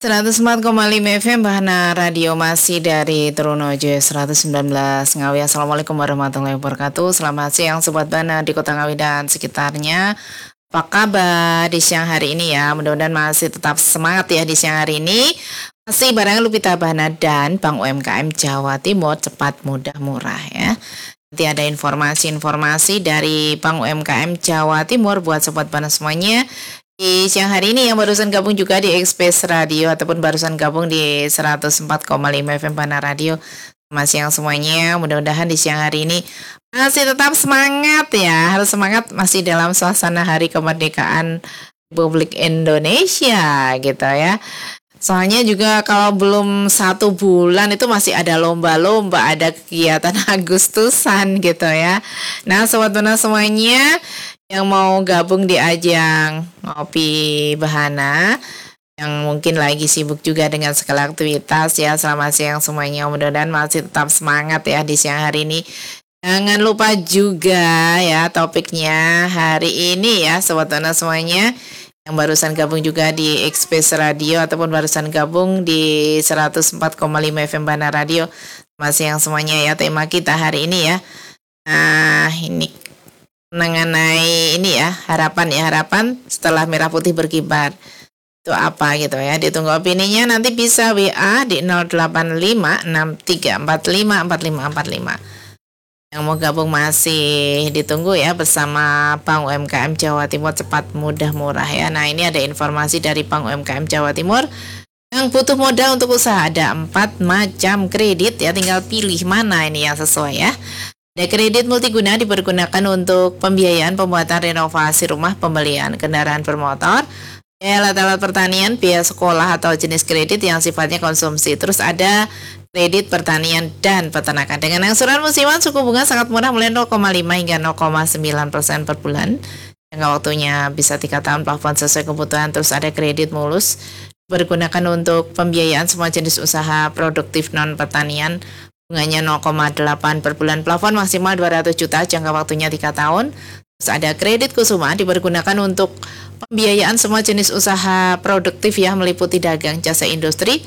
104,5 FM Bahana Radio masih dari Trunojo 119 Ngawi. Assalamualaikum warahmatullahi wabarakatuh. Selamat siang Sobat Bahana di Kota Ngawi dan sekitarnya. Apa kabar di siang hari ini ya? Mudah-mudahan masih tetap semangat ya di siang hari ini. Masih barengan Lupita Bahana dan Bank UMKM Jawa Timur, cepat mudah murah ya. Nanti ada informasi-informasi dari Bank UMKM Jawa Timur buat Sobat Bahana semuanya. Di siang hari ini yang barusan gabung juga di Express Radio ataupun barusan gabung di 104,5 FM Bahana Radio. Selamat siang semuanya, mudah-mudahan di siang hari ini masih tetap semangat ya. Harus semangat masih dalam suasana Hari Kemerdekaan Republik Indonesia gitu ya. Soalnya juga kalau belum 1 bulan itu masih ada lomba-lomba, ada kegiatan Agustusan gitu ya. Nah Sobat Bahana semuanya yang mau gabung di ajang Ngopi Bahana, yang mungkin lagi sibuk juga dengan segala aktivitas ya, selamat siang semuanya, mudah-mudahan masih tetap semangat ya di siang hari ini. Jangan lupa juga ya topiknya hari ini ya Sobat Bahana semuanya, yang barusan gabung juga di Express Radio ataupun barusan gabung di 104,5 FM Bahana Radio. Selamat siang semuanya ya, tema kita hari ini ya. Nah ini mengenai ini ya, harapan setelah merah putih berkibar itu apa gitu ya. Ditunggu opininya, nanti bisa WA di 085634545545. Yang mau gabung masih ditunggu ya bersama Bank UMKM Jawa Timur, cepat mudah murah ya. Nah ini ada informasi dari Bank UMKM Jawa Timur. Yang butuh modal untuk usaha ada 4 macam kredit ya, tinggal pilih mana ini yang sesuai ya. Ada kredit multiguna dipergunakan untuk pembiayaan pembuatan renovasi rumah, pembelian kendaraan bermotor, alat-alat pertanian, biaya sekolah atau jenis kredit yang sifatnya konsumsi. Terus ada kredit pertanian dan peternakan dengan angsuran musiman suku bunga sangat murah mulai 0,5 hingga 0,9% per bulan. Jangka waktunya bisa 3 tahun, plafon sesuai kebutuhan. Terus ada kredit mulus dipergunakan untuk pembiayaan semua jenis usaha produktif non pertanian. Bunganya 0,8 per bulan, plafon maksimal 200 juta, jangka waktunya 3 tahun. Terus ada kredit kusuma dipergunakan untuk pembiayaan semua jenis usaha produktif ya, meliputi dagang, jasa industri,